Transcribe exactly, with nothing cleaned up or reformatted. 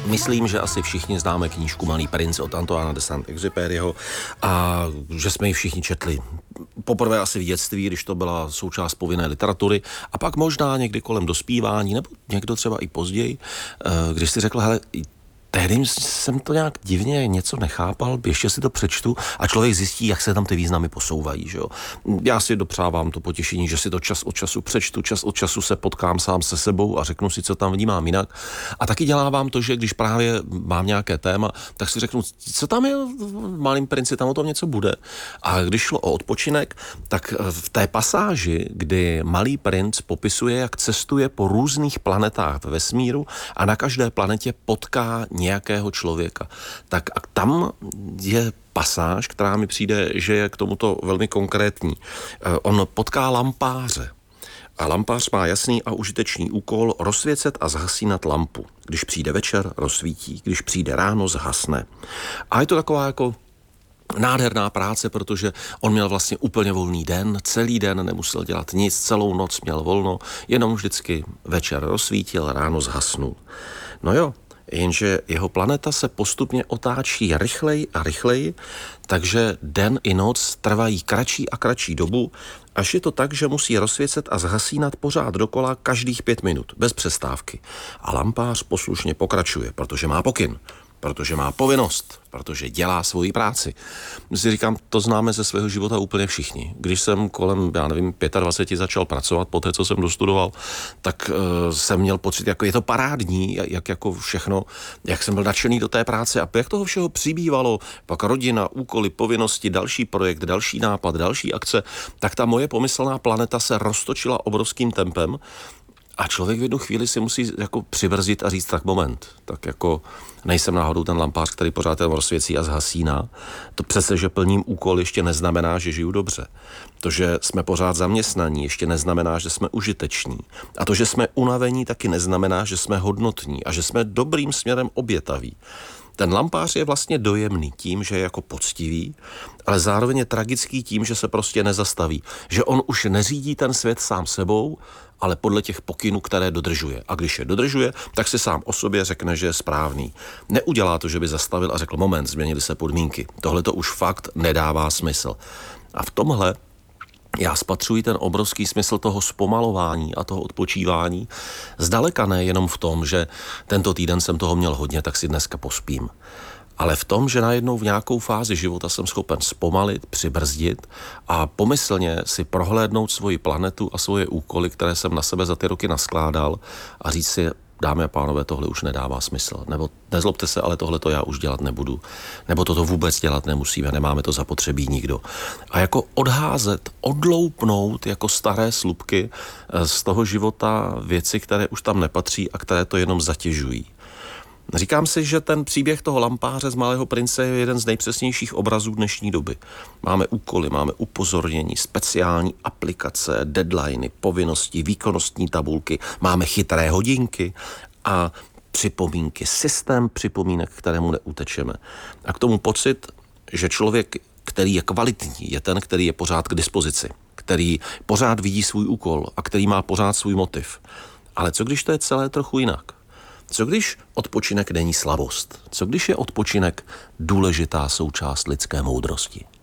Myslím, že asi všichni známe knížku Malý princ od Antoána de Saint-Exupéryho a že jsme ji všichni četli. Poprvé asi v dětství, když to byla součást povinné literatury, a pak možná někdy kolem dospívání, nebo někdo třeba i později, když si řekl, hele, tehdy jsem to nějak divně něco nechápal, ještě si to přečtu a člověk zjistí, jak se tam ty významy posouvají. Že jo? Já si dopřávám to potěšení, že si to čas od času přečtu, čas od času se potkám sám se sebou a řeknu si, co tam vnímám jinak. A taky dělávám to, že když právě mám nějaké téma, tak si řeknu, co tam je v Malém princi, tam o tom něco bude. A když šlo o odpočinek, tak v té pasáži, kdy Malý princ popisuje, jak cestuje po různých planetách ve vesmíru a na každé planetě potká nějakého člověka. Tak a tam je pasáž, která mi přijde, že je k tomuto velmi konkrétní. On potká lampáře. A lampář má jasný a užitečný úkol rozsvěcet a zhasínat lampu. Když přijde večer, rozsvítí. Když přijde ráno, zhasne. A je to taková jako nádherná práce, protože on měl vlastně úplně volný den, celý den nemusel dělat nic, celou noc měl volno, jenom vždycky večer rozsvítil, ráno zhasnul. No jo, jenže jeho planeta se postupně otáčí rychleji a rychleji, takže den i noc trvají kratší a kratší dobu, až je to tak, že musí rozsvěcet a zhasínat pořád dokola každých pět minut, bez přestávky. A lampář poslušně pokračuje, protože má pokyn, protože má povinnost, protože dělá svoji práci. Si říkám, to známe ze svého života úplně všichni. Když jsem kolem, já nevím, dvacet pět začal pracovat, po té, co jsem dostudoval, tak uh, jsem měl pocit, jako je to parádní, jak jako všechno, jak jsem byl nadšený do té práce a jak toho všeho přibývalo, pak rodina, úkoly, povinnosti, další projekt, další nápad, další akce, tak ta moje pomyslná planeta se roztočila obrovským tempem. A člověk v jednu chvíli si musí jako přibrzdit a říct, tak moment, tak jako nejsem náhodou ten lampář, který pořád ten rozsvěcí a zhasíná. To přece, že plním úkol, ještě neznamená, že žiju dobře. To, že jsme pořád zaměstnaní, ještě neznamená, že jsme užiteční. A to, že jsme unavení, taky neznamená, že jsme hodnotní a že jsme dobrým směrem obětaví. Ten lampář je vlastně dojemný tím, že je jako poctivý, ale zároveň je tragický tím, že se prostě nezastaví. Že on už neřídí ten svět sám sebou, ale podle těch pokynů, které dodržuje. A když je dodržuje, tak si sám o sobě řekne, že je správný. Neudělá to, že by zastavil a řekl, moment, změnily se podmínky. Tohle to už fakt nedává smysl. A v tomhle já spatřuji ten obrovský smysl toho zpomalování a toho odpočívání. Zdaleka ne jenom v tom, že tento týden jsem toho měl hodně, tak si dneska pospím. Ale v tom, že najednou v nějakou fázi života jsem schopen zpomalit, přibrzdit a pomyslně si prohlédnout svoji planetu a svoje úkoly, které jsem na sebe za ty roky naskládal a říct si, dámy a pánové, tohle už nedává smysl. Nebo nezlobte se, ale tohle to já už dělat nebudu. Nebo toto vůbec dělat nemusíme, nemáme to zapotřebí nikdo. A jako odházet, odloupnout jako staré slupky z toho života věci, které už tam nepatří a které to jenom zatěžují. Říkám si, že ten příběh toho lampáře z Malého prince je jeden z nejpřesnějších obrazů dnešní doby. Máme úkoly, máme upozornění, speciální aplikace, deadliny, povinnosti, výkonnostní tabulky, máme chytré hodinky a připomínky, systém připomínek, kterému neutečeme. A k tomu pocit, že člověk, který je kvalitní, je ten, který je pořád k dispozici, který pořád vidí svůj úkol a který má pořád svůj motiv. Ale co když to je celé trochu jinak? Co když odpočinek není slabost? Co když je odpočinek důležitá součást lidské moudrosti?